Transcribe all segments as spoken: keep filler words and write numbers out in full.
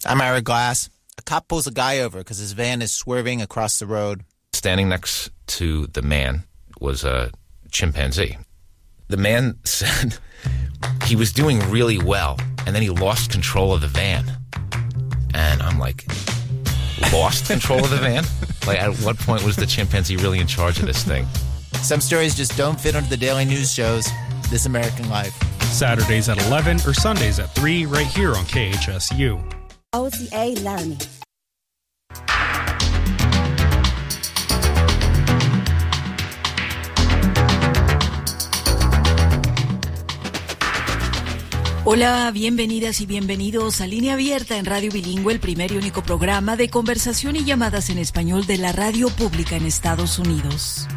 I'm Ira Glass. A cop pulls a guy over because his van is swerving across the road. Standing next to the man was a chimpanzee. The man said he was doing really well, and then he lost control of the van. And I'm like, lost control of the van? Like, at what point was the chimpanzee really in charge of this thing? Some stories just don't fit onto the daily news shows. This American Life. Saturdays at eleven or Sundays at three right here on K H S U. O C A Learning. Hola, bienvenidas y bienvenidos a Línea Abierta en Radio Bilingüe, el primer y único programa de conversación y llamadas en español de la radio pública en Estados Unidos.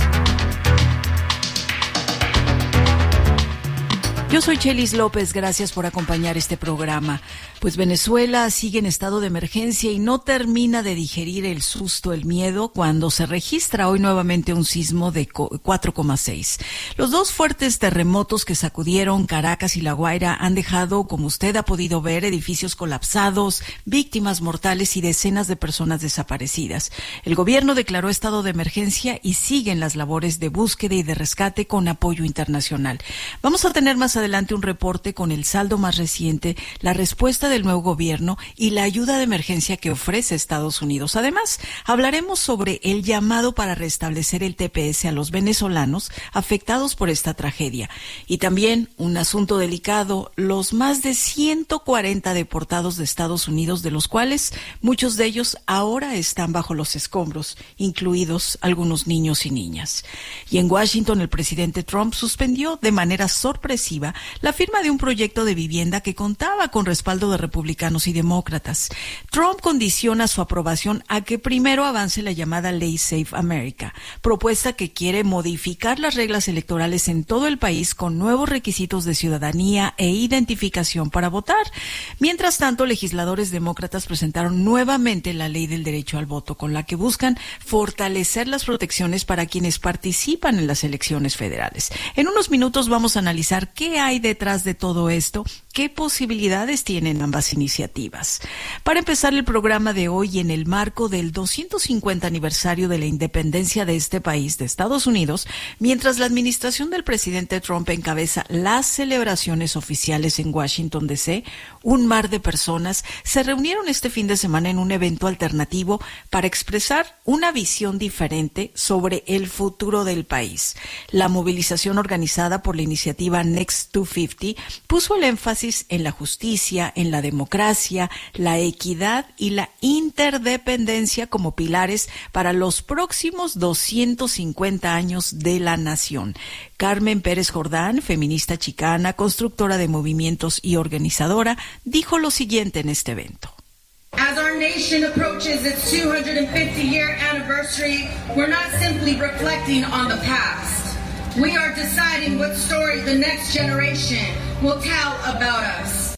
Yo soy Chelis López, gracias por acompañar este programa. Pues Venezuela sigue en estado de emergencia y no termina de digerir el susto, el miedo, cuando se registra hoy nuevamente un sismo de cuatro coma seis. Los dos fuertes terremotos que sacudieron Caracas y La Guaira han dejado, como usted ha podido ver, edificios colapsados, víctimas mortales y decenas de personas desaparecidas. El gobierno declaró estado de emergencia y siguen las labores de búsqueda y de rescate con apoyo internacional. Vamos a tener más adelante un reporte con el saldo más reciente, la respuesta del nuevo gobierno y la ayuda de emergencia que ofrece Estados Unidos. Además, hablaremos sobre el llamado para restablecer el T P S a los venezolanos afectados por esta tragedia. Y también un asunto delicado, los más de ciento cuarenta deportados de Estados Unidos, de los cuales muchos de ellos ahora están bajo los escombros, incluidos algunos niños y niñas. Y en Washington, el presidente Trump suspendió de manera sorpresiva la firma de un proyecto de vivienda que contaba con respaldo de republicanos y demócratas. Trump condiciona su aprobación a que primero avance la llamada Ley Safe America, propuesta que quiere modificar las reglas electorales en todo el país con nuevos requisitos de ciudadanía e identificación para votar. Mientras tanto, legisladores demócratas presentaron nuevamente la Ley del Derecho al Voto, con la que buscan fortalecer las protecciones para quienes participan en las elecciones federales. En unos minutos vamos a analizar qué hay detrás de todo esto, qué posibilidades tienen ambas iniciativas. Para empezar el programa de hoy, en el marco del doscientos cincuenta aniversario de la independencia de este país, de Estados Unidos, mientras la administración del presidente Trump encabeza las celebraciones oficiales en Washington, D C, un mar de personas se reunieron este fin de semana en un evento alternativo para expresar una visión diferente sobre el futuro del país. La movilización organizada por la iniciativa Next doscientos cincuenta puso el énfasis en la justicia, en la democracia, la equidad y la interdependencia como pilares para los próximos doscientos cincuenta años de la nación. Carmen Pérez Jordán, feminista chicana, constructora de movimientos y organizadora, dijo lo siguiente en este evento. As our nation approaches its two hundred fifty year anniversary, we're not simply reflecting on the past. We are deciding what story the next generation will tell about us.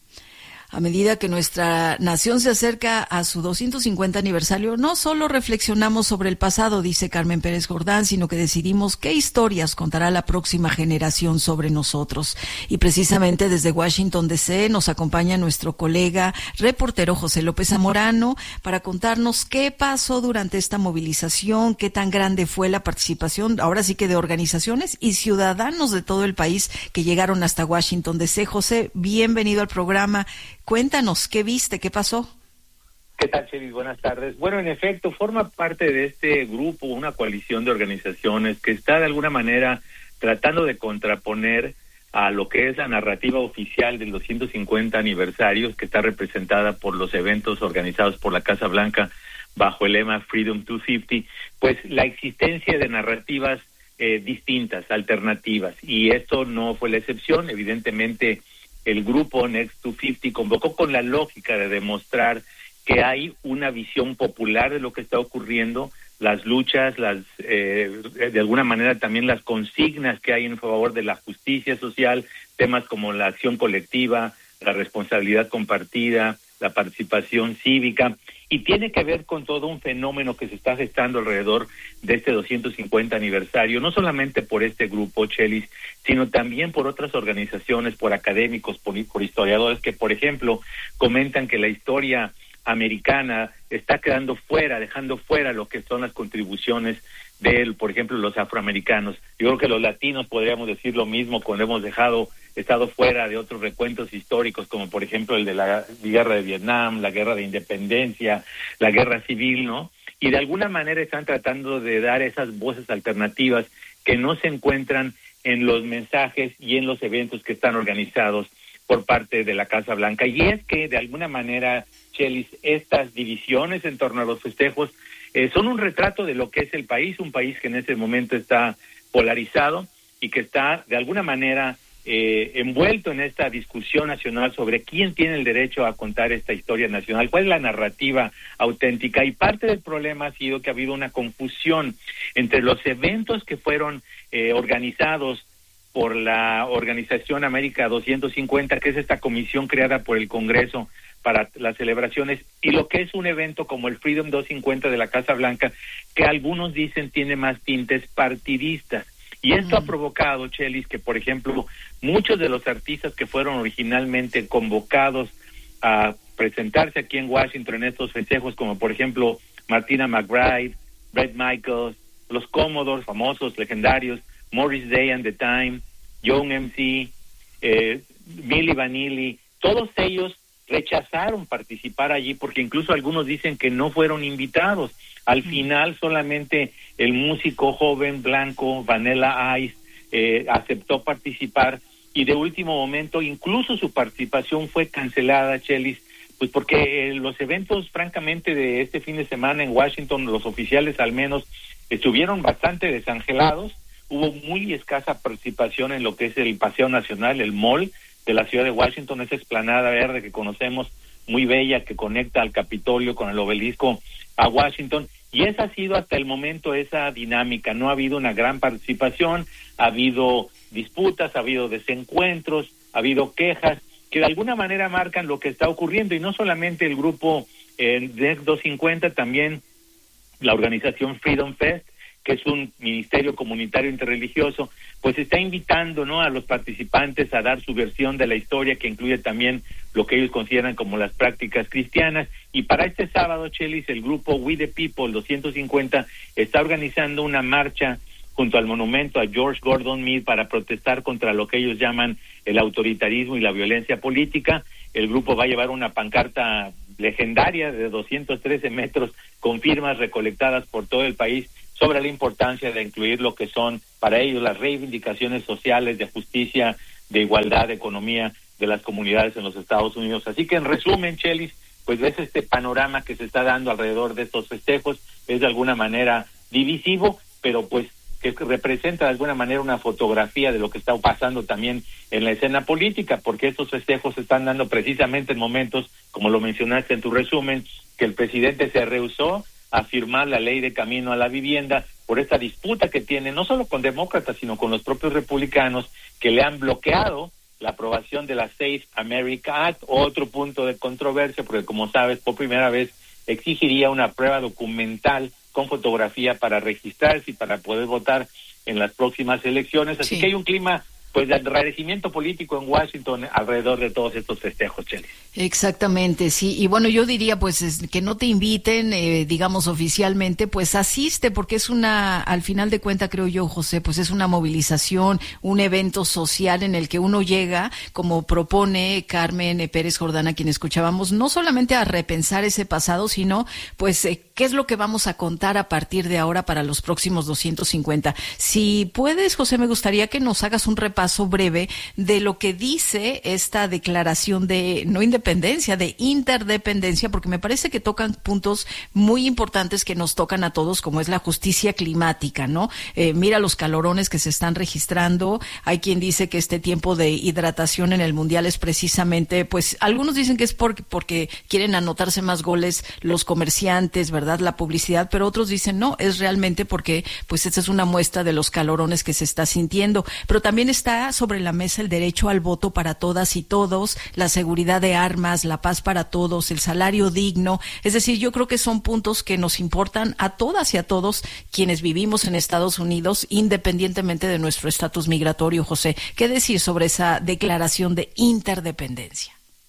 A medida que nuestra nación se acerca a su doscientos cincuenta aniversario, no solo reflexionamos sobre el pasado, dice Carmen Pérez Jordán, sino que decidimos qué historias contará la próxima generación sobre nosotros. Y precisamente desde Washington, D C, nos acompaña nuestro colega reportero José López Zamorano para contarnos qué pasó durante esta movilización, qué tan grande fue la participación, ahora sí que de organizaciones y ciudadanos de todo el país que llegaron hasta Washington, D C. José, bienvenido al programa. Cuéntanos, ¿qué viste? ¿Qué pasó? ¿Qué tal, Chelis? Buenas tardes. Bueno, en efecto, forma parte de este grupo, una coalición de organizaciones que está de alguna manera tratando de contraponer a lo que es la narrativa oficial del doscientos cincuenta aniversarios, que está representada por los eventos organizados por la Casa Blanca bajo el lema Freedom doscientos cincuenta, pues la existencia de narrativas eh, distintas, alternativas, y esto no fue la excepción. Evidentemente, el grupo Next doscientos cincuenta convocó con la lógica de demostrar que hay una visión popular de lo que está ocurriendo, las luchas, las eh, de alguna manera también las consignas que hay en favor de la justicia social, temas como la acción colectiva, la responsabilidad compartida, la participación cívica, y tiene que ver con todo un fenómeno que se está gestando alrededor de este doscientos cincuenta aniversario, no solamente por este grupo, Chelis, sino también por otras organizaciones, por académicos, por, por historiadores que, por ejemplo, comentan que la historia americana está quedando fuera, dejando fuera lo que son las contribuciones de, por ejemplo, los afroamericanos. Yo creo que los latinos podríamos decir lo mismo cuando hemos dejado, estado fuera de otros recuentos históricos, como por ejemplo el de la guerra de Vietnam, la guerra de independencia, la guerra civil, ¿no? Y de alguna manera están tratando de dar esas voces alternativas que no se encuentran en los mensajes y en los eventos que están organizados por parte de la Casa Blanca. Y es que de alguna manera, Chelis, estas divisiones en torno a los festejos eh, son un retrato de lo que es el país, un país que en ese momento está polarizado y que está de alguna manera eh, envuelto en esta discusión nacional sobre quién tiene el derecho a contar esta historia nacional, cuál es la narrativa auténtica. Y parte del problema ha sido que ha habido una confusión entre los eventos que fueron eh, organizados por la Organización América doscientos cincuenta, que es esta comisión creada por el Congreso para las celebraciones, y lo que es un evento como el Freedom doscientos cincuenta de la Casa Blanca, que algunos dicen tiene más tintes partidistas. Y esto uh-huh. ha provocado, Chelis, que por ejemplo, muchos de los artistas que fueron originalmente convocados a presentarse aquí en Washington en estos festejos, como por ejemplo Martina McBride, Bret Michaels, los Commodores, famosos, legendarios, Morris Day and the Time, Young M C, eh, Milli Vanilli, todos ellos rechazaron participar allí porque incluso algunos dicen que no fueron invitados. Al mm. final solamente el músico joven blanco Vanilla Ice eh, aceptó participar, y de último momento incluso su participación fue cancelada, Chelis, pues porque eh, los eventos francamente de este fin de semana en Washington, los oficiales al menos, estuvieron bastante desangelados. Hubo muy escasa participación en lo que es el Paseo Nacional, el mall de la ciudad de Washington, esa explanada verde que conocemos, muy bella, que conecta al Capitolio con el obelisco a Washington, y esa ha sido hasta el momento esa dinámica. No ha habido una gran participación, ha habido disputas, ha habido desencuentros, ha habido quejas que de alguna manera marcan lo que está ocurriendo, y no solamente el grupo eh, D E C doscientos cincuenta, también la organización Freedom Fest, que es un ministerio comunitario interreligioso, pues está invitando, ¿no?, a los participantes a dar su versión de la historia, que incluye también lo que ellos consideran como las prácticas cristianas. Y para este sábado, Chelis, el grupo We the People doscientos cincuenta está organizando una marcha junto al monumento a George Gordon Meade para protestar contra lo que ellos llaman el autoritarismo y la violencia política. El grupo va a llevar una pancarta legendaria de doscientos trece metros con firmas recolectadas por todo el país sobre la importancia de incluir lo que son para ellos las reivindicaciones sociales de justicia, de igualdad, de economía de las comunidades en los Estados Unidos. Así que en resumen, Chelis, pues ves este panorama que se está dando alrededor de estos festejos, es de alguna manera divisivo, pero pues que representa de alguna manera una fotografía de lo que está pasando también en la escena política, porque estos festejos se están dando precisamente en momentos, como lo mencionaste en tu resumen, que el presidente se rehusó a firmar la ley de camino a la vivienda por esta disputa que tiene, no solo con demócratas, sino con los propios republicanos, que le han bloqueado la aprobación de la Safe America Act, otro punto de controversia, porque como sabes, por primera vez exigiría una prueba documental con fotografía para registrarse y para poder votar en las próximas elecciones. Así sí. que hay un clima pues de enrarecimiento político en Washington alrededor de todos estos festejos, Cheli. Exactamente, sí. Y bueno, yo diría pues es, que no te inviten, eh, digamos oficialmente, pues asiste, porque es una, al final de cuentas creo yo, José, pues es una movilización, un evento social en el que uno llega, como propone Carmen Pérez Jordana, quien escuchábamos, no solamente a repensar ese pasado, sino pues eh, qué es lo que vamos a contar a partir de ahora para los próximos doscientos cincuenta. Si puedes, José, me gustaría que nos hagas un repaso paso breve de lo que dice esta declaración de no independencia, de interdependencia, porque me parece que tocan puntos muy importantes que nos tocan a todos, como es la justicia climática, ¿no? Eh, mira los calorones que se están registrando. Hay quien dice que este tiempo de hidratación en el Mundial es precisamente, pues, algunos dicen que es porque, porque quieren anotarse más goles los comerciantes, ¿verdad? La publicidad, pero otros dicen no, es realmente porque, pues, esta es una muestra de los calorones que se está sintiendo. Pero también está sobre la mesa el derecho al voto para todas y todos, la seguridad de armas, la paz para todos, el salario digno. Es decir, yo creo que son puntos que nos importan a todas y a todos quienes vivimos en Estados Unidos, independientemente de nuestro estatus migratorio. José, ¿qué decir sobre esa declaración de interdependencia?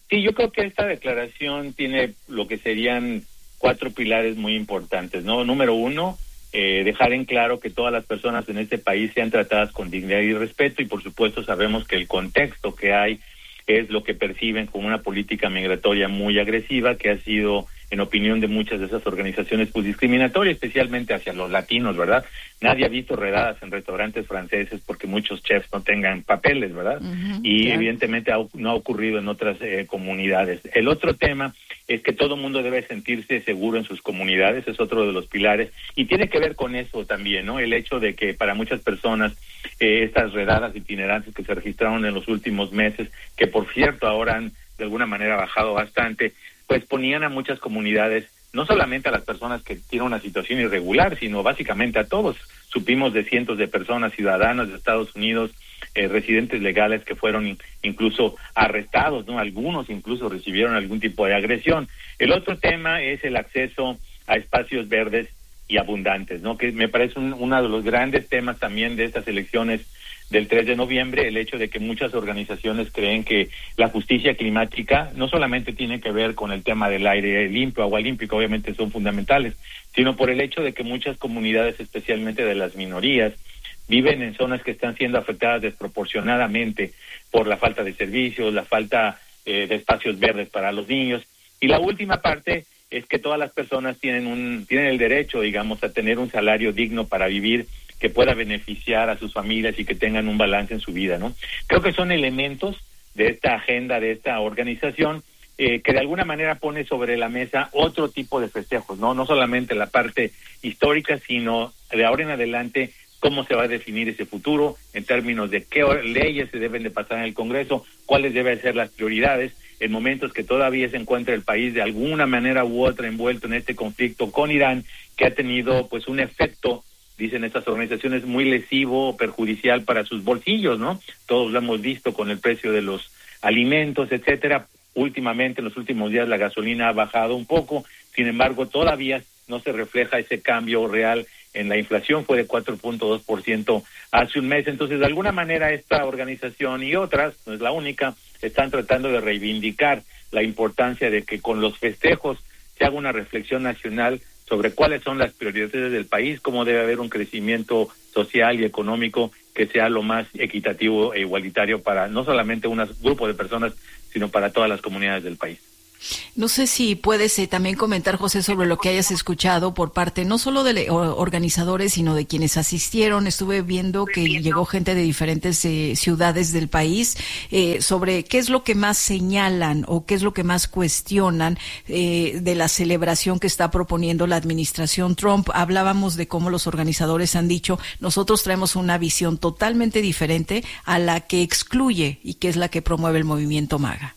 Sí, yo creo que esta declaración tiene lo que serían cuatro pilares muy importantes, ¿no? Número uno, eh, dejar en claro que todas las personas en este país sean tratadas con dignidad y respeto, y por supuesto sabemos que el contexto que hay es lo que perciben como una política migratoria muy agresiva, que ha sido, en opinión de muchas de esas organizaciones, pues discriminatoria, especialmente hacia los latinos, ¿verdad? Nadie ha visto redadas en restaurantes franceses porque muchos chefs no tengan papeles, ¿verdad? Uh-huh, y claro. Evidentemente ha, no ha ocurrido en otras eh, comunidades. El otro tema es que todo mundo debe sentirse seguro en sus comunidades, es otro de los pilares, y tiene que ver con eso también, ¿no? El hecho de que para muchas personas eh, estas redadas itinerantes que se registraron en los últimos meses, que por cierto ahora han de alguna manera bajado bastante, pues ponían a muchas comunidades, no solamente a las personas que tienen una situación irregular, sino básicamente a todos. Supimos de cientos de personas, ciudadanos de Estados Unidos, eh, residentes legales que fueron in, incluso arrestados, ¿no? Algunos incluso recibieron algún tipo de agresión. El otro tema es el acceso a espacios verdes y abundantes, ¿no? Que me parece un, uno de los grandes temas también de estas elecciones del tres de noviembre, el hecho de que muchas organizaciones creen que la justicia climática no solamente tiene que ver con el tema del aire limpio, agua limpia, que obviamente son fundamentales, sino por el hecho de que muchas comunidades, especialmente de las minorías, viven en zonas que están siendo afectadas desproporcionadamente por la falta de servicios, la falta eh, de espacios verdes para los niños. Y la última parte es que todas las personas tienen un tienen el derecho, digamos, a tener un salario digno para vivir, que pueda beneficiar a sus familias y que tengan un balance en su vida, ¿no? Creo que son elementos de esta agenda, de esta organización, eh, que de alguna manera pone sobre la mesa otro tipo de festejos, ¿no? No solamente la parte histórica, sino de ahora en adelante cómo se va a definir ese futuro en términos de qué leyes se deben de pasar en el Congreso, cuáles deben ser las prioridades en momentos que todavía se encuentra el país de alguna manera u otra envuelto en este conflicto con Irán, que ha tenido pues un efecto, dicen estas organizaciones, muy lesivo, perjudicial para sus bolsillos, ¿no? Todos lo hemos visto con el precio de los alimentos, etcétera. Últimamente, en los últimos días, la gasolina ha bajado un poco, sin embargo, todavía no se refleja ese cambio real en la inflación, fue de cuatro punto dos por ciento hace un mes. Entonces, de alguna manera, esta organización y otras, no es la única, están tratando de reivindicar la importancia de que con los festejos se haga una reflexión nacional sobre cuáles son las prioridades del país, cómo debe haber un crecimiento social y económico que sea lo más equitativo e igualitario para no solamente un grupo de personas, sino para todas las comunidades del país. No sé si puedes eh, también comentar, José, sobre lo que hayas escuchado por parte no solo de le- organizadores, sino de quienes asistieron. Estuve viendo que llegó gente de diferentes eh, ciudades del país eh, sobre qué es lo que más señalan o qué es lo que más cuestionan eh, de la celebración que está proponiendo la administración Trump. Hablábamos de cómo los organizadores han dicho, nosotros traemos una visión totalmente diferente a la que excluye y que es la que promueve el movimiento MAGA.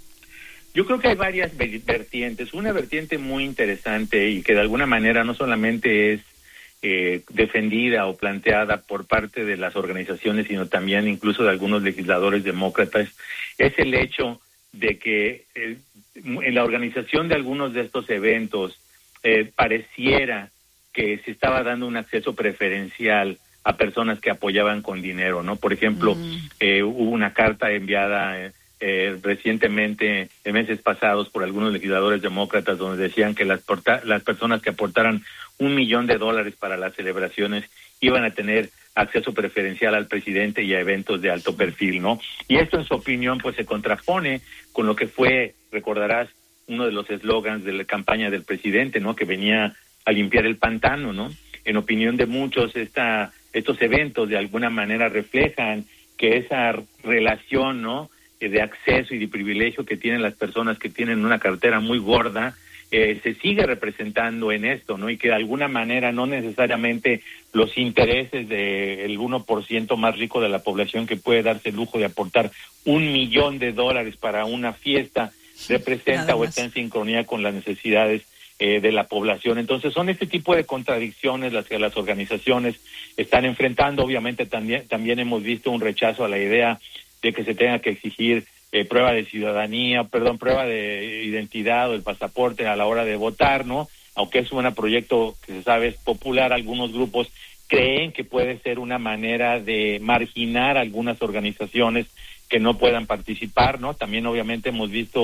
Yo creo que hay varias vertientes. Una vertiente muy interesante y que de alguna manera no solamente es eh, defendida o planteada por parte de las organizaciones, sino también incluso de algunos legisladores demócratas, es el hecho de que eh, en la organización de algunos de estos eventos eh, pareciera que se estaba dando un acceso preferencial a personas que apoyaban con dinero, ¿no? Por ejemplo, mm. eh, hubo una carta enviada Eh, Eh, recientemente, en meses pasados, por algunos legisladores demócratas, donde decían que las, porta- las personas que aportaran un millón de dólares para las celebraciones iban a tener acceso preferencial al presidente y a eventos de alto perfil, ¿no? Y esto, en su opinión, pues se contrapone con lo que fue, recordarás, uno de los eslogans de la campaña del presidente, ¿no? Que venía a limpiar el pantano, ¿no? En opinión de muchos, esta, estos eventos de alguna manera reflejan que esa relación, ¿no?, de acceso y de privilegio que tienen las personas que tienen una cartera muy gorda, eh, se sigue representando en esto, ¿no? Y que de alguna manera no necesariamente los intereses del uno por ciento más rico de la población que puede darse el lujo de aportar un millón de dólares para una fiesta representa o está en sincronía con las necesidades eh, de la población. Entonces son este tipo de contradicciones las que las organizaciones están enfrentando. Obviamente también, también hemos visto un rechazo a la idea de que se tenga que exigir eh, prueba de ciudadanía, perdón, prueba de identidad o el pasaporte a la hora de votar, ¿no? Aunque es un proyecto que se sabe es popular, algunos grupos creen que puede ser una manera de marginar algunas organizaciones que no puedan participar, ¿no? También obviamente hemos visto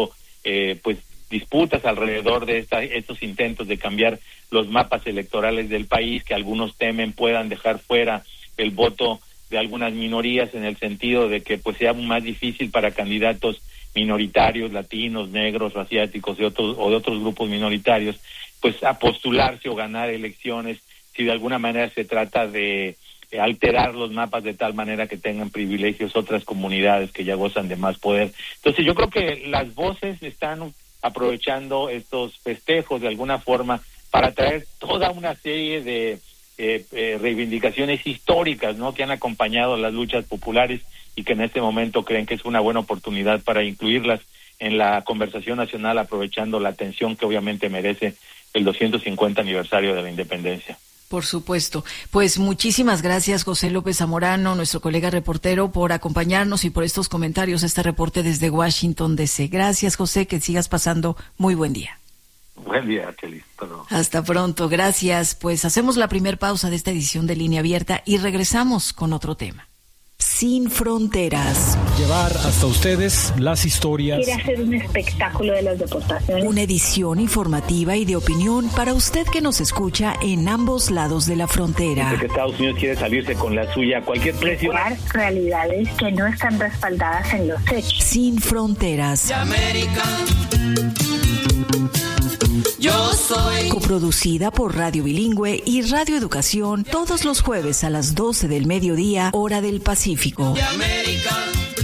eh, pues disputas alrededor de esta, estos intentos de cambiar los mapas electorales del país, que algunos temen puedan dejar fuera el voto de algunas minorías, en el sentido de que pues sea más difícil para candidatos minoritarios, latinos, negros, o asiáticos y otros, o de otros grupos minoritarios, pues a postularse o ganar elecciones, si de alguna manera se trata de alterar los mapas de tal manera que tengan privilegios otras comunidades que ya gozan de más poder. Entonces yo creo que las voces están aprovechando estos festejos de alguna forma para traer toda una serie de eh, eh, reivindicaciones históricas, ¿no?, que han acompañado las luchas populares y que en este momento creen que es una buena oportunidad para incluirlas en la conversación nacional, aprovechando la atención que obviamente merece el doscientos cincuenta aniversario de la independencia. Por supuesto. Pues muchísimas gracias, José López Zamorano, nuestro colega reportero, por acompañarnos y por estos comentarios, este reporte desde Washington, D C Gracias, José, que sigas pasando muy buen día. Buen día, Kelly. Perdón. Hasta pronto, gracias. Pues hacemos la primer pausa de esta edición de Línea Abierta y regresamos con otro tema. Sin fronteras. Llevar hasta ustedes las historias. Quiere hacer un espectáculo de las deportaciones. Una edición informativa y de opinión para usted que nos escucha en ambos lados de la frontera. Porque Estados Unidos quiere salirse con la suya a cualquier precio. Realidades que no están respaldadas en los hechos. Sin fronteras. De América, yo soy. Coproducida por Radio Bilingüe y Radio Educación, todos los jueves a las doce del mediodía, hora del Pacífico. De América,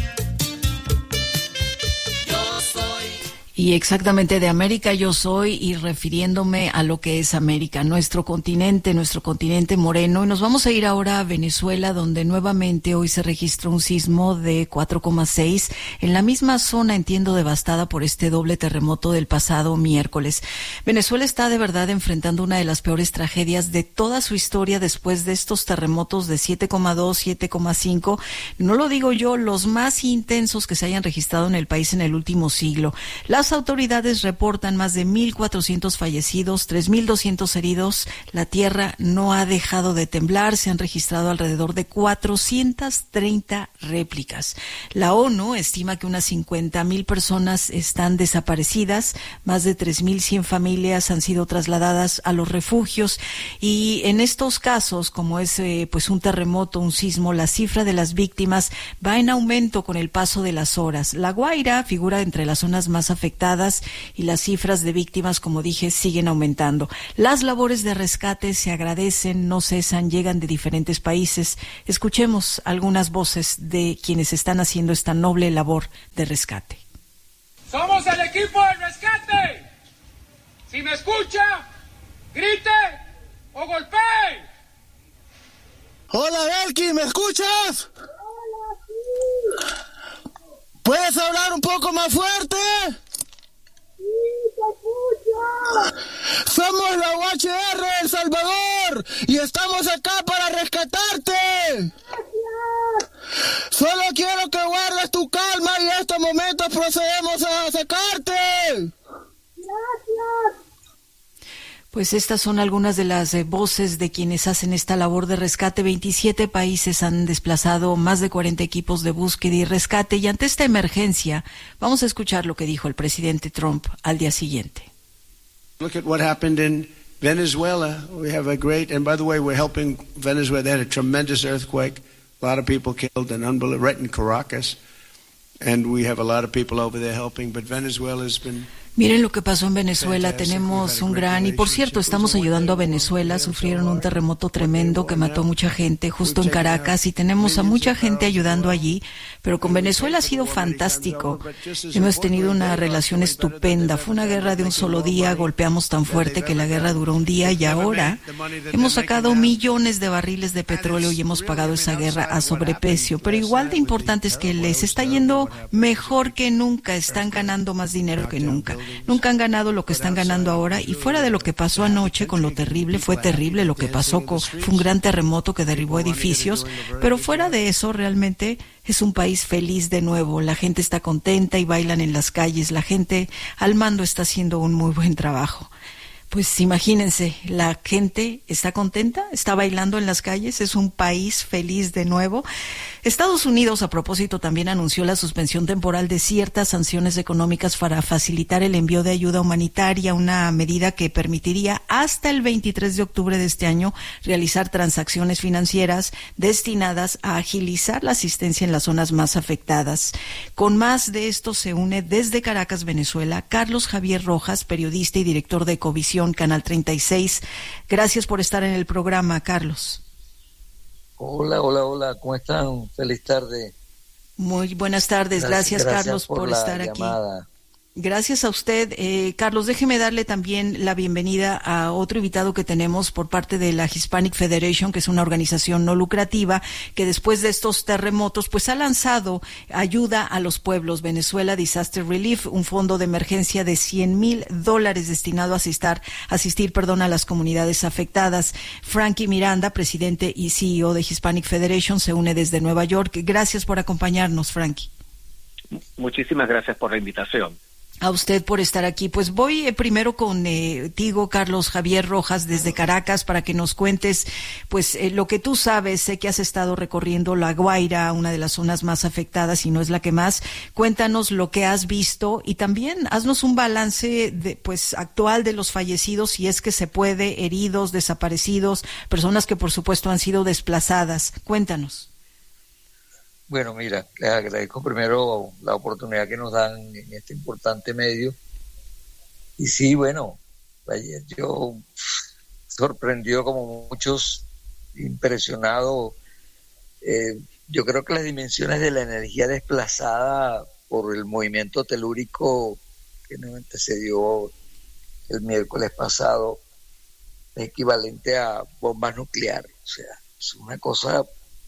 yo soy. Y exactamente de América yo soy, y refiriéndome a lo que es América, nuestro continente, nuestro continente moreno. Y nos vamos a ir ahora a Venezuela, donde nuevamente hoy se registró un sismo de cuatro coma seis en la misma zona, entiendo, devastada por este doble terremoto del pasado miércoles. Venezuela está de verdad enfrentando una de las peores tragedias de toda su historia después de estos terremotos de siete coma dos, siete coma cinco. No lo digo yo, los más intensos que se hayan registrado en el país en el último siglo. Las autoridades reportan más de mil cuatrocientos fallecidos, tres mil doscientos heridos. La tierra no ha dejado de temblar. Se han registrado alrededor de cuatrocientas treinta réplicas. La ONU estima que unas cincuenta mil personas están desaparecidas. Más de tres mil cien familias han sido trasladadas a los refugios. Y en estos casos, como es eh, pues un terremoto, un sismo, la cifra de las víctimas va en aumento con el paso de las horas. La Guaira figura entre las zonas más afectadas y las cifras de víctimas, como dije, siguen aumentando. Las labores de rescate se agradecen, no cesan, llegan de diferentes países. Escuchemos algunas voces de quienes están haciendo esta noble labor de rescate. Somos el equipo de rescate. Si me escucha, grite o golpee. Hola, Belkin, ¿me escuchas? ¿Puedes hablar un poco más fuerte? Somos la U H R de El Salvador y estamos acá para rescatarte. Gracias. Solo quiero que guardes tu calma y en estos momentos procedemos a sacarte. Gracias. Pues estas son algunas de las eh, voces de quienes hacen esta labor de rescate. veintisiete países han desplazado más de cuarenta equipos de búsqueda y rescate, y ante esta emergencia vamos a escuchar lo que dijo el presidente Trump al día siguiente. Look at what happened in Venezuela. We have a great, and by the way, we're helping Venezuela. They had a tremendous earthquake, a lot of people killed, and unbelievable, right in Caracas, and we have a lot of people over there helping, but Venezuela's been... Miren lo que pasó en Venezuela, tenemos un gran, y por cierto, estamos ayudando a Venezuela, sufrieron un terremoto tremendo que mató mucha gente justo en Caracas, y tenemos a mucha gente ayudando allí, pero con Venezuela ha sido fantástico, hemos tenido una relación estupenda, fue una guerra de un solo día, golpeamos tan fuerte que la guerra duró un día, y ahora hemos sacado millones de barriles de petróleo y hemos pagado esa guerra a sobreprecio, pero igual de importante es que les está yendo mejor que nunca, están ganando más dinero que nunca. Nunca han ganado lo que están ganando ahora, y fuera de lo que pasó anoche con lo terrible, fue terrible lo que pasó, con, fue un gran terremoto que derribó edificios, pero fuera de eso realmente es un país feliz de nuevo, la gente está contenta y bailan en las calles, la gente al mando está haciendo un muy buen trabajo. Pues imagínense, la gente está contenta, está bailando en las calles, es un país feliz de nuevo. Estados Unidos, a propósito, también anunció la suspensión temporal de ciertas sanciones económicas para facilitar el envío de ayuda humanitaria, una medida que permitiría hasta el veintitrés de octubre de este año realizar transacciones financieras destinadas a agilizar la asistencia en las zonas más afectadas. Con más de esto se une desde Caracas, Venezuela, Carlos Javier Rojas, periodista y director de Ecovisión Canal treinta y seis. Gracias por estar en el programa, Carlos. Hola, hola, hola, ¿cómo están? Feliz tarde. Muy buenas tardes, gracias, gracias, gracias Carlos, por, por estar llamada. Aquí. Gracias a usted. Eh, Carlos, déjeme darle también la bienvenida a otro invitado que tenemos por parte de la Hispanic Federation, que es una organización no lucrativa que después de estos terremotos pues ha lanzado ayuda a los pueblos. Venezuela Disaster Relief, un fondo de emergencia de cien mil dólares destinado a asistir, asistir perdón, a las comunidades afectadas. Frankie Miranda, presidente y C E O de Hispanic Federation, se une desde Nueva York. Gracias por acompañarnos, Frankie. Muchísimas gracias por la invitación. A usted por estar aquí. Pues voy eh, primero contigo, eh, Carlos Javier Rojas, desde Caracas, para que nos cuentes pues eh, lo que tú sabes. Sé que has estado recorriendo La Guaira, una de las zonas más afectadas, y no es la que más. Cuéntanos lo que has visto y también haznos un balance de, pues actual de los fallecidos, si es que se puede, heridos, desaparecidos, personas que por supuesto han sido desplazadas. Cuéntanos. Bueno, mira, les agradezco primero la oportunidad que nos dan en este importante medio. Y sí, bueno, ayer yo sorprendido como muchos, impresionado. Eh, yo creo que las dimensiones de la energía desplazada por el movimiento telúrico que nos antecedió el miércoles pasado es equivalente a bombas nucleares. O sea, es una cosa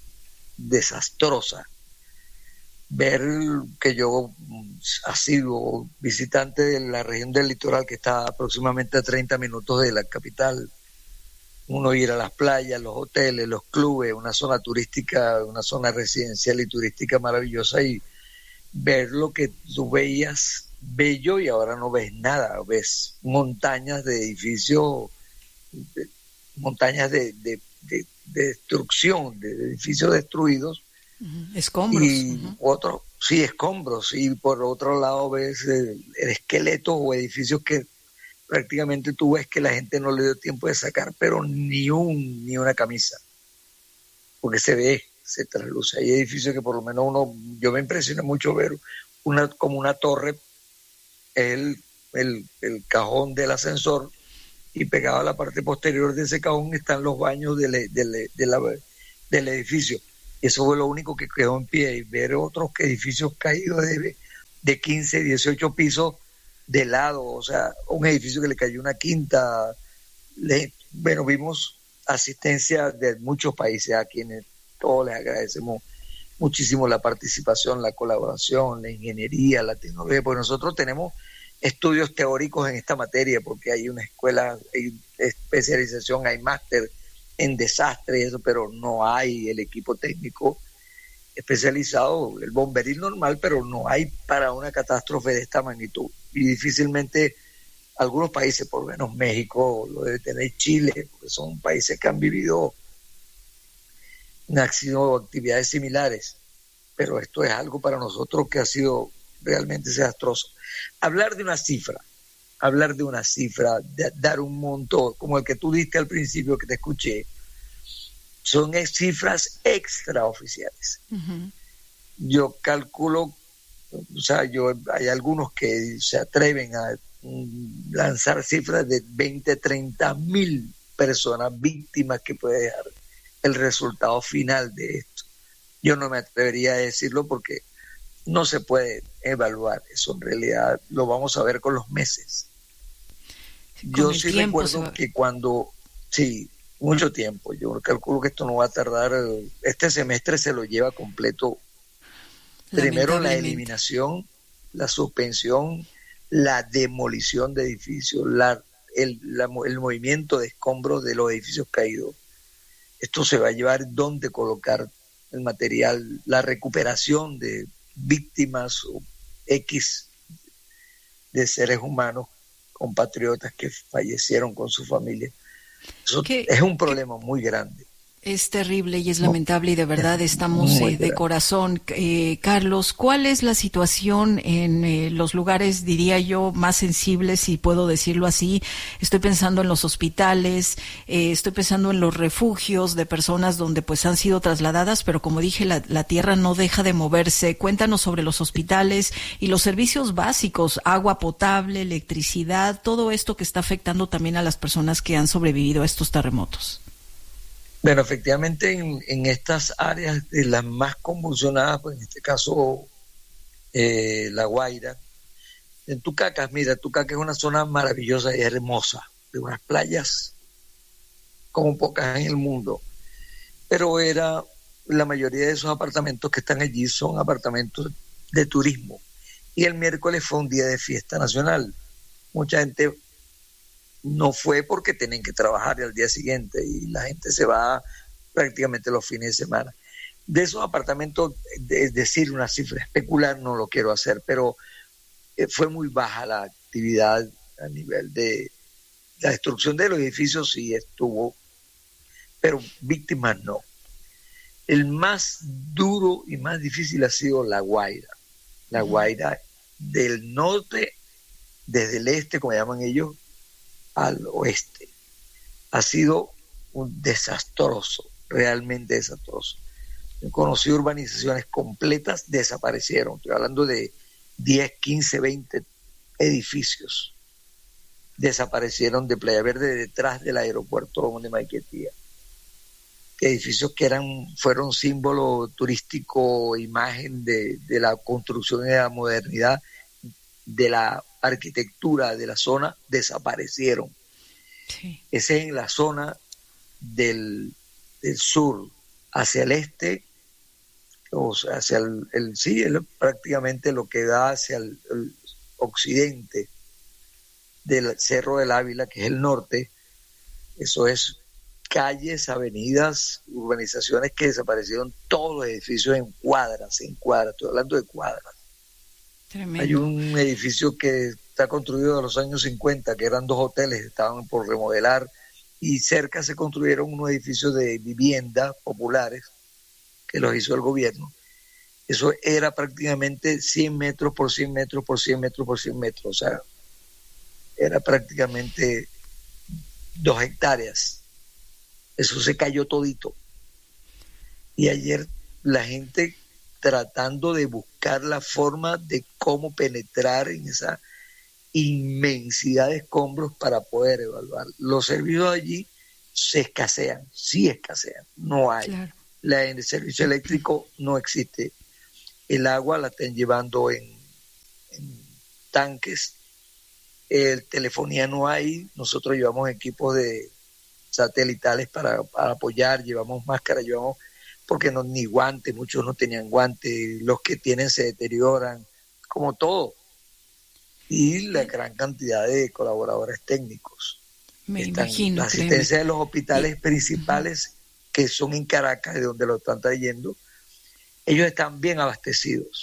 desastrosa. Ver que yo ha sido visitante de la región del litoral, que está aproximadamente a treinta minutos de la capital, uno ir a las playas, los hoteles, los clubes, una zona turística, una zona residencial y turística maravillosa, y ver lo que tú veías bello y ahora no ves nada, ves montañas de edificios, de, montañas de, de, de, de destrucción, de edificios destruidos. Uh-huh. Escombros. Y uh-huh. otros, sí, escombros. Y por otro lado ves el, el esqueleto o edificios que prácticamente tú ves que la gente no le dio tiempo de sacar, pero ni un ni una camisa. Porque se ve, se trasluce. Hay edificios que por lo menos uno, yo me impresioné mucho ver una como una torre, el, el, el cajón del ascensor, y pegado a la parte posterior de ese cajón están los baños del, del, de la, del edificio. Eso fue lo único que quedó en pie, y ver otros edificios caídos de, de quince, dieciocho pisos de lado, o sea, un edificio que le cayó una quinta. Le, bueno, vimos asistencia de muchos países a quienes todos les agradecemos muchísimo la participación, la colaboración, la ingeniería, la tecnología, porque nosotros tenemos estudios teóricos en esta materia, porque hay una escuela, hay especialización, hay máster en desastre y eso, pero no hay el equipo técnico especializado, el bomberil normal, pero no hay para una catástrofe de esta magnitud. Y difícilmente algunos países, por lo menos México, lo debe tener Chile, porque son países que han vivido, han sido actividades similares, pero esto es algo para nosotros que ha sido realmente desastroso. Hablar de una cifra, hablar de una cifra, de dar un monto como el que tú diste al principio que te escuché, son cifras extraoficiales. Uh-huh. Yo calculo, o sea, yo hay algunos que se atreven a um, lanzar cifras de veinte, treinta mil personas víctimas que puede dejar el resultado final de esto. Yo no me atrevería a decirlo porque no se puede evaluar eso, en realidad lo vamos a ver con los meses. Con yo sí recuerdo va... que cuando, sí, mucho tiempo, yo calculo que esto no va a tardar, este semestre se lo lleva completo, primero la eliminación, la suspensión, la demolición de edificios, la, el, la, el movimiento de escombros de los edificios caídos. Esto se va a llevar dónde colocar el material, la recuperación de víctimas o X de seres humanos compatriotas que fallecieron con su familia. Eso es un problema muy grande. Es terrible y es lamentable y de verdad estamos eh, de corazón. Eh, Carlos, ¿cuál es la situación en eh, los lugares, diría yo, más sensibles, si puedo decirlo así? Estoy pensando en los hospitales, eh, estoy pensando en los refugios de personas donde pues han sido trasladadas, pero como dije, la, la tierra no deja de moverse. Cuéntanos sobre los hospitales y los servicios básicos, agua potable, electricidad, todo esto que está afectando también a las personas que han sobrevivido a estos terremotos. Bueno, efectivamente en, en estas áreas de las más convulsionadas, pues en este caso eh, La Guaira, en Tucacas, mira, Tucacas es una zona maravillosa y hermosa, de unas playas como pocas en el mundo, pero era la mayoría de esos apartamentos que están allí son apartamentos de turismo, y el miércoles fue un día de fiesta nacional. Mucha gente no fue porque tienen que trabajar al día siguiente y la gente se va prácticamente los fines de semana. De esos apartamentos, es decir, una cifra especular no lo quiero hacer, pero fue muy baja la actividad a nivel de la destrucción de los edificios, sí estuvo, pero víctimas no. El más duro y más difícil ha sido La Guaira. La Guaira del norte, desde el este, como llaman ellos, al oeste. Ha sido un desastroso, realmente desastroso. He conocido urbanizaciones completas, desaparecieron. Estoy hablando de diez, quince, veinte edificios. Desaparecieron de Playa Verde, detrás del aeropuerto de Maiquetía. Edificios que eran, fueron símbolo turístico, imagen de, de la construcción y de la modernidad, de la arquitectura de la zona, desaparecieron. Sí. Esa es en la zona del, del sur, hacia el este, o sea, hacia el, el sí, el, prácticamente lo que da hacia el, el occidente del Cerro del Ávila, que es el norte. Eso es calles, avenidas, urbanizaciones que desaparecieron, todos los edificios en cuadras, en cuadras, estoy hablando de cuadras. Tremendo. Hay un edificio que está construido de los años cincuenta, que eran dos hoteles, estaban por remodelar, y cerca se construyeron unos edificios de vivienda populares, que los hizo el gobierno. Eso era prácticamente cien metros por cien metros por cien metros por cien metros, o sea, era prácticamente dos hectáreas. Eso se cayó todito. Y ayer la gente tratando de buscar la forma de cómo penetrar en esa inmensidad de escombros para poder evaluar. Los servicios allí se escasean, sí escasean, no hay. Claro. La, el servicio eléctrico no existe. El agua la están llevando en, en tanques. El telefonía no hay. Nosotros llevamos equipos de satelitales para, para apoyar, llevamos máscaras, llevamos, porque no, ni guantes, muchos no tenían guantes, los que tienen se deterioran, como todo. Y la gran cantidad de colaboradores técnicos. Me Están, imagino. la asistencia créeme. de los hospitales y, principales, uh-huh. que son en Caracas, de donde lo están trayendo, ellos están bien abastecidos.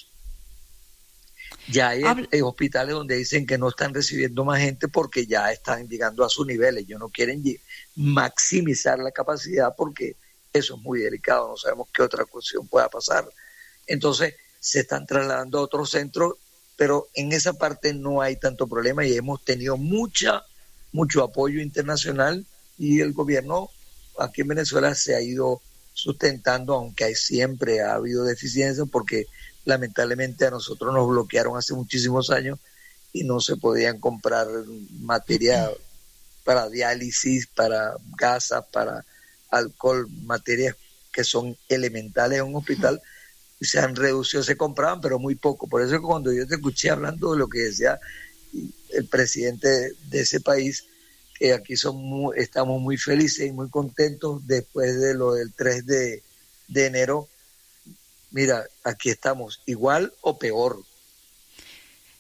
Ya hay Habla. hospitales donde dicen que no están recibiendo más gente porque ya están llegando a sus niveles. Ellos no quieren maximizar la capacidad porque eso es muy delicado, no sabemos qué otra cuestión pueda pasar. Entonces se están trasladando a otros centros, pero en esa parte no hay tanto problema y hemos tenido mucha, mucho apoyo internacional y el gobierno aquí en Venezuela se ha ido sustentando, aunque hay, siempre ha habido deficiencias porque lamentablemente a nosotros nos bloquearon hace muchísimos años y no se podían comprar materia para diálisis, para gasas, para alcohol, materias que son elementales en un hospital, y se han reducido, se compraban, pero muy poco. Por eso que cuando yo te escuché hablando de lo que decía el presidente de ese país, que aquí son muy, estamos muy felices y muy contentos después de lo del tres de enero. Mira, aquí estamos igual o peor.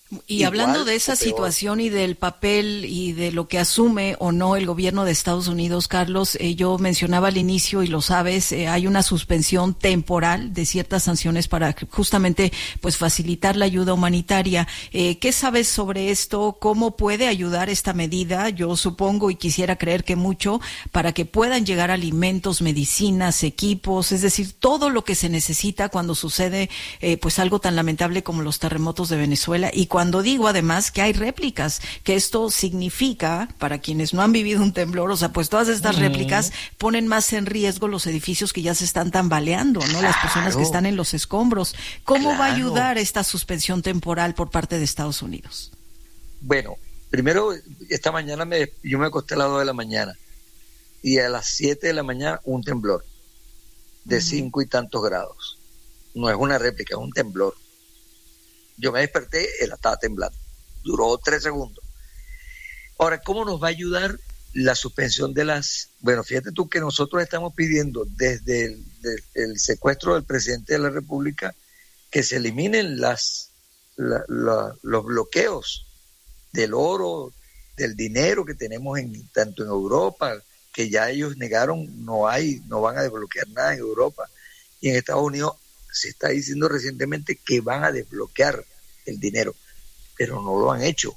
Y hablando de esa situación y del papel y de lo que asume o no el gobierno de Estados Unidos, Carlos, eh, yo mencionaba al inicio y lo sabes, eh, hay una suspensión temporal de ciertas sanciones para justamente pues facilitar la ayuda humanitaria. Eh, ¿Qué sabes sobre esto? ¿Cómo puede ayudar esta medida? Yo supongo y quisiera creer que mucho para que puedan llegar alimentos, medicinas, equipos, es decir, todo lo que se necesita cuando sucede eh, pues algo tan lamentable como los terremotos de Venezuela. Y cuando digo además que hay réplicas, que esto significa, para quienes no han vivido un temblor, o sea, pues todas estas uh-huh. réplicas ponen más en riesgo los edificios que ya se están tambaleando, ¿no? Claro. Las personas que están en los escombros. ¿Cómo claro. va a ayudar esta suspensión temporal por parte de Estados Unidos? Bueno, primero, esta mañana me, yo me acosté a las dos de la mañana y a las siete de la mañana un temblor de uh-huh. cinco y tantos grados. No es una réplica, es un temblor. Yo me desperté, él estaba temblando. Duró tres segundos. Ahora, ¿cómo nos va a ayudar la suspensión de las... Bueno, fíjate tú que nosotros estamos pidiendo desde el, de, el secuestro del presidente de la República que se eliminen las, la, la, los bloqueos del oro, del dinero que tenemos en, tanto en Europa, que ya ellos negaron, no hay, no van a desbloquear nada en Europa. Y en Estados Unidos se está diciendo recientemente que van a desbloquear el dinero, pero no lo han hecho.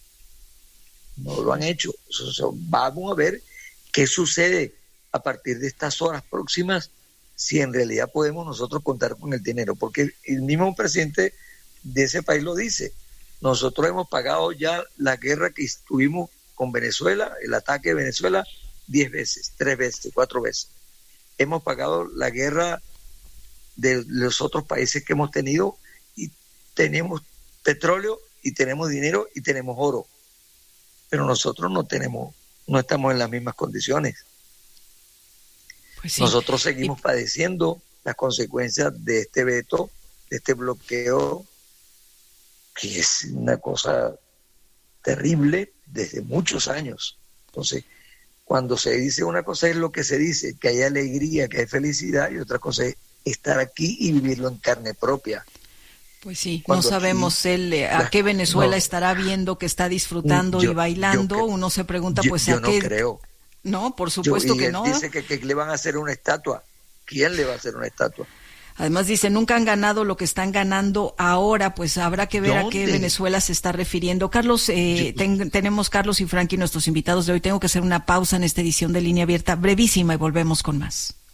No lo han hecho. O sea, vamos a ver qué sucede a partir de estas horas próximas, si en realidad podemos nosotros contar con el dinero, porque el mismo presidente de ese país lo dice. Nosotros hemos pagado ya la guerra que tuvimos con Venezuela, el ataque de Venezuela, diez veces, tres veces, cuatro veces. Hemos pagado la guerra de los otros países que hemos tenido y tenemos petróleo y tenemos dinero y tenemos oro, pero nosotros no tenemos, no estamos en las mismas condiciones. Pues sí. Nosotros seguimos y... padeciendo las consecuencias de este veto, de este bloqueo, que es una cosa terrible desde muchos años. Entonces, cuando se dice una cosa es lo que se dice, que hay alegría, que hay felicidad, y otra cosa es estar aquí y vivirlo en carne propia. Pues sí, cuando no sabemos aquí, él a la, qué Venezuela no, estará viendo, que está disfrutando yo, y bailando. Yo, Uno se pregunta, yo, pues yo a no qué. Creo. No, por supuesto yo, que no. Dice que, que le van a hacer una estatua. ¿Quién le va a hacer una estatua? Además dice, nunca han ganado lo que están ganando ahora, pues habrá que ver ¿Dónde? a qué Venezuela se está refiriendo. Carlos, eh, yo, ten, tenemos Carlos y Frankie, nuestros invitados de hoy. Tengo que hacer una pausa en esta edición de Línea Abierta, brevísima, y volvemos con más.